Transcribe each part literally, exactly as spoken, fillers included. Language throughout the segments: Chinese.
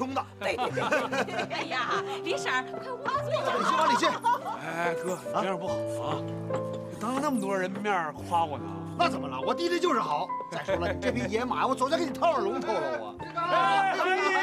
穷的。 对对对。哎呀，李婶儿，快往里往里去，往里去。 哎，哥，你这样不好啊！当那么多人面夸我呢。 那怎么了？我弟弟就是好。再说了，你这匹野马，我早就给你套上龙头了，我。 哎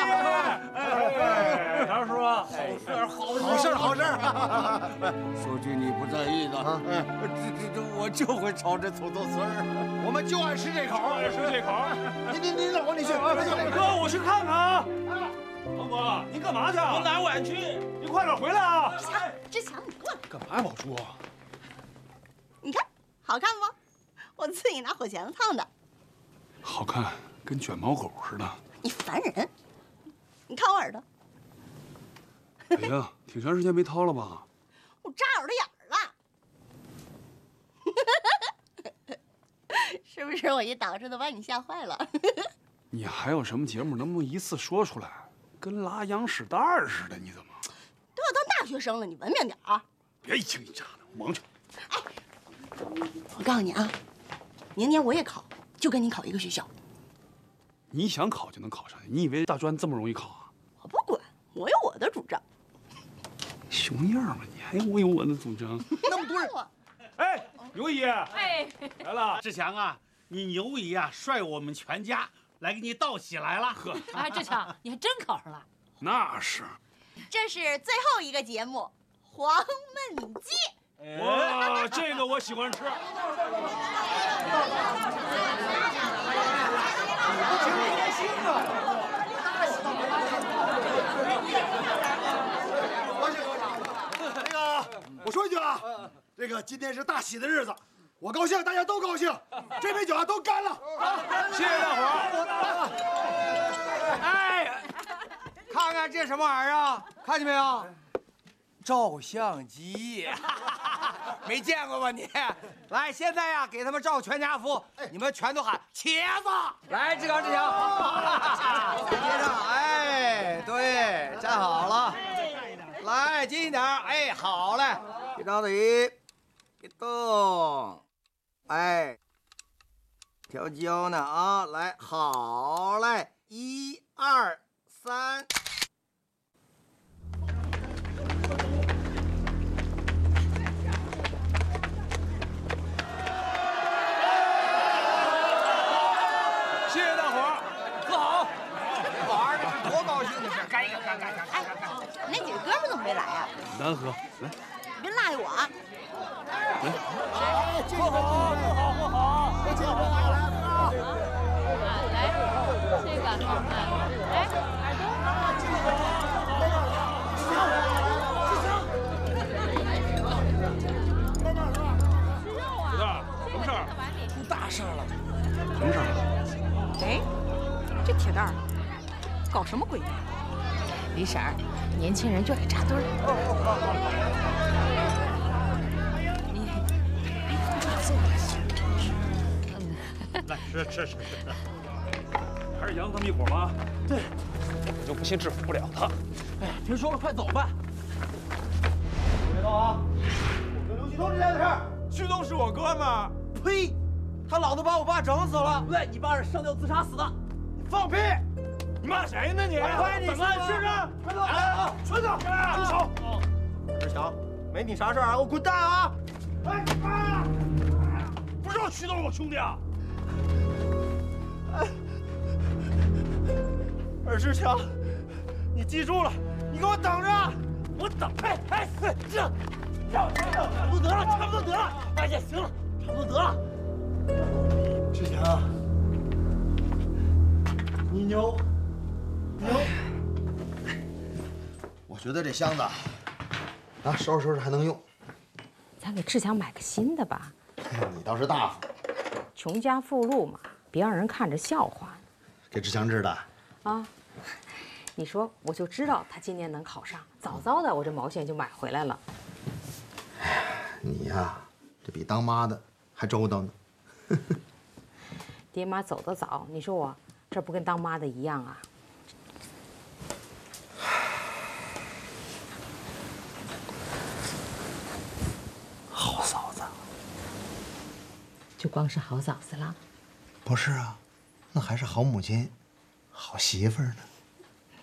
哎，常叔，好事好事，好事。 说句你不在意的啊，这这这，我就会炒这土豆丝儿， 我们就爱吃这口， 爱吃这口。 您您您往里去， 哥，我去看看啊。王哥，您干嘛去？我哪晚去？您快点回来啊！ 志强，志强，你过来。 干嘛呀，宝珠？ 你看，好看不？我自己拿火钳子烫的。 好看，跟卷毛狗似的。 你烦人！你看我耳朵。 哎呀，挺长时间没掏了吧？ 我扎耳朵眼儿了。是不是我一捯饬的把你吓坏了？ 你还有什么节目，能不能一次说出来？跟拉羊屎蛋儿似的，你怎么？ 都要当大学生了，你文明点儿。 别一惊一乍的，忙去。 哎，我告诉你啊，明年我也考，就跟你考一个学校。 你想考就能考上去？你以为大专这么容易考啊？ 我不管，我有我的主张。 熊样吧你，还有我有我的主张。 那么多人， 哎，牛姨， 哎， 来了。 志强啊，你牛姨啊，率我们全家来给你道喜来了。呵， 哎，志强，你还真考上了。 那是。 这是最后一个节目，黄焖鸡。 哇，这个我喜欢吃。 挺贴心啊！那个，我说一句啊，这个今天是大喜的日子，我高兴，大家都高兴，这杯酒啊都干了。 谢谢大伙儿。 哎，看看这什么玩意儿啊？看见没有？照相机，没见过吧你？来，现在呀，给他们照全家福，你们全都喊茄子。来，志刚、志强，接上，哎，对，站好了，来，近一点，哎，好嘞，别着急，别动，哎，调焦呢啊，来，好嘞，一二三。 谢谢大伙儿， 可好，玩的多高兴的事，干一个，干干干干干干。 那几个哥们怎么没来啊？ 难喝，来， 你别落下我啊！ 来，喝好，喝好，喝好， 我敬你来来啊，来，这个，啊，来，耳老大，什么事儿？ 出大事了。 什么事儿？ 哎，这铁蛋儿搞什么鬼呢？李婶儿，年轻人就爱扎堆儿。你，哎， 来，吃吃吃吃。 还是杨他们一伙吗？ 对， 我就不信制服不了他。 哎呀，别说了，快走吧。 不知道啊，我跟刘旭东之间的事儿。 旭东是我哥们儿。呸！他老子把我爸整死了。对，你爸是上吊自杀死的。 你放屁！ 你骂谁呢你？ 快，你怎么是不是？ 快走！来， 村子，住手！志强，没你啥事儿啊，给我滚蛋啊！哎啊！ 不知道徐东是我兄弟啊？ 尔志强，你记住了，你给我等着！ 我等。哎哎，这，差不多得了，差不多得了。哎呀，行了，差不多得了。 志强，你牛，牛！我觉得这箱子啊，收拾收拾还能用。 咱给志强买个新的吧。 你倒是大方。 穷家富路嘛，别让人看着笑话。 给志强治的啊，你说我就知道他今年能考上，早早的我这毛线就买回来了。 你呀，这比当妈的还周到呢。 爹妈走得早，你说我这不跟当妈的一样啊？ 好嫂子。 就光是好嫂子了？ 不是啊，那还是好母亲、好媳妇儿呢。